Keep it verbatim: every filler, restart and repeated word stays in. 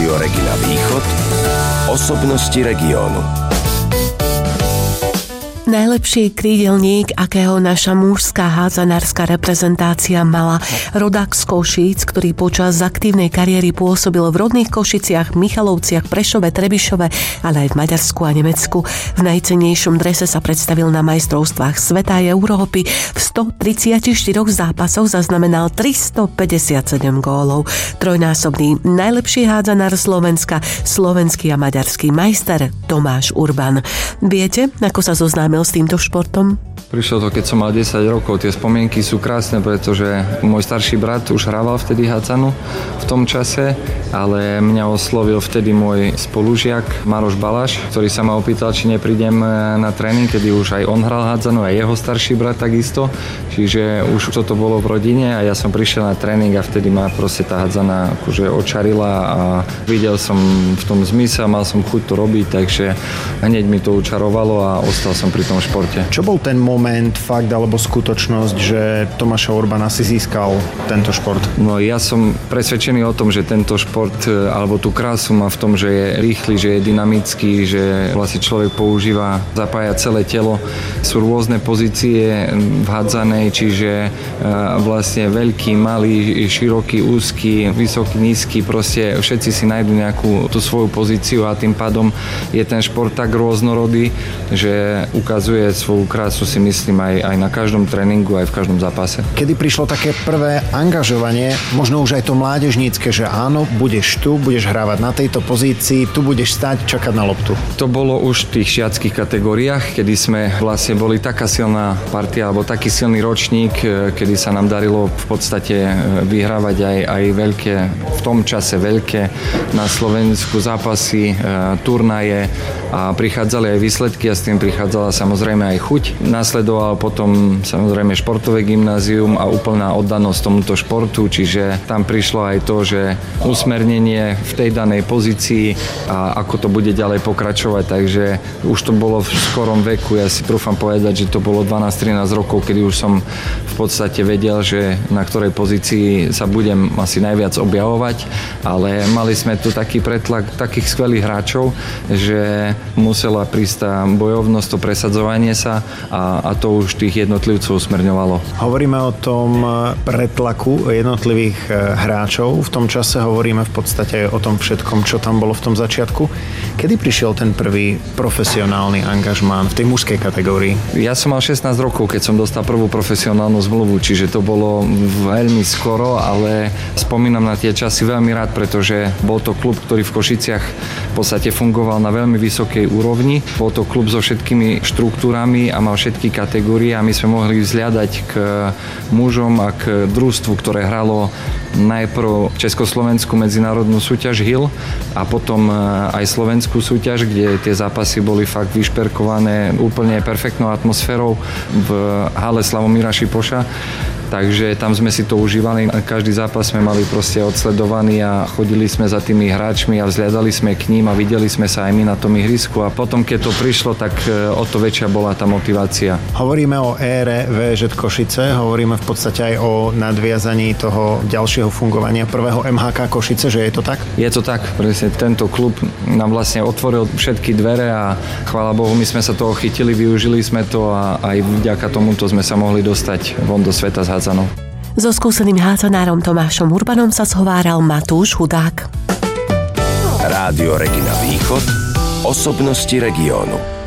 Rádio Regina Východ. Osobnosti regiónu. Najlepší krídelník, akého naša mužská hádzanárska reprezentácia mala, rodák z Košíc, ktorý počas aktívnej kariéry pôsobil v rodných Košiciach, Michalovciach, Prešove, Trebišove, ale aj v Maďarsku a Nemecku. V najcennejšom drese sa predstavil na majstrovstvách sveta a Európy. V stotridsaťštyri zápasoch zaznamenal tristopäťdesiatsedem gólov. Trojnásobný najlepší hádzanár Slovenska, slovenský a maďarský majster Tomáš Urban. Viete, ako sa zoznámil s týmto športom? Prišlo to, keď som mal desať rokov. Tie spomienky sú krásne, pretože môj starší brat už hrával vtedy hádzanu v tom čase, ale mňa oslovil vtedy môj spolužiak Maroš Balaš, ktorý sa ma opýtal, či neprídem na tréning, kedy už aj on hral hádzanu a jeho starší brat takisto. Čiže už toto bolo v rodine a ja som prišiel na tréning a vtedy ma proste tá hádzana akože očarila a videl som v tom zmysel, mal som chuť to robiť, takže hneď mi to učarovalo a ostal som pri tom športe. Čo bol ten moment, fakt alebo skutočnosť, že Tomáša Urbana si získal tento šport? No ja som presvedčený o tom, že tento šport alebo tú krásu má v tom, že je rýchly, že je dynamický, že vlastne človek používa, zapája celé telo. Sú rôzne pozície v hádzanej, čiže vlastne veľký, malý, široký, úzky, vysoký, nízky, proste všetci si nájdu nejakú tú svoju pozíciu a tým pádom je ten šport tak rôznorodý, že ukazuje svoju krásu, si myslím, aj, aj na každom tréningu, aj v každom zápase. Kedy prišlo také prvé angažovanie, možno už aj to mládežnícke, že áno, budeš tu, budeš hrávať na tejto pozícii, tu budeš stať, čakať na loptu? To bolo už v tých šiatských kategóriách, kedy sme vlastne boli taká silná partia, alebo taký silný ročník, kedy sa nám darilo v podstate vyhrávať aj, aj veľké, v tom čase veľké na Slovensku zápasy, turnaje a prichádzali aj výsledky a s tým prichádzala samozrejme aj chuť. Nasledoval potom samozrejme športové gymnázium a úplná oddanosť tomuto športu, čiže tam prišlo aj to, že usmernenie v tej danej pozícii a ako to bude ďalej pokračovať, takže už to bolo v skorom veku, ja si trúfam povedať, že to bolo dvanásť trinásť rokov, kedy už som v podstate vedel, že na ktorej pozícii sa budem asi najviac objavovať, ale mali sme tu taký pretlak takých skvelých hráčov, že musela prísť tá bojovnosť, to presadzovanie sa a, a to už tých jednotlivcov usmerňovalo. Hovoríme o tom pretlaku jednotlivých hráčov. V tom čase hovoríme v podstate o tom všetkom, čo tam bolo v tom začiatku. Kedy prišiel ten prvý profesionálny angažmán v tej mužskej kategórii? Ja som mal šestnásť rokov, keď som dostal prvú profesionálnu zmluvu, čiže to bolo veľmi skoro, ale spomínam na tie časy veľmi rád, pretože bol to klub, ktorý v Košiciach v podstate fungoval na veľmi vysokej úrovni. Bol to klub so všetkými štruktúrami a mal všetky kategórie a my sme mohli vzhliadať k mužom a k družstvu, ktoré hralo najprv Československú medzinárodnú súťaž há í el a potom aj slovenskú súťaž, kde tie zápasy boli fakt vyšperkované úplne perfektnou atmosférou v hale Slavomíra Šipoša. Takže tam sme si to užívali. Každý zápas sme mali proste odsledovaný a chodili sme za tými hráčmi a vzhľadali sme k ním a videli sme sa aj my na tom ihrisku. A potom, keď to prišlo, tak o to väčšia bola tá motivácia. Hovoríme o ére vé žet Košice, hovoríme v podstate aj o nadviazaní toho ďalšieho fungovania prvého em há ká Košice, že je to tak? Je to tak, presne. Tento klub nám vlastne otvoril všetky dvere a chvála Bohu, my sme sa toho chytili, využili sme to a aj vďaka tomuto sme sa mohli dostať von do sveta z hádzanou. So skúseným hádzanárom Tomášom Urbanom sa zhováral Matúš Hudák. Rádio Regina Východ. Osobnosti regiónu.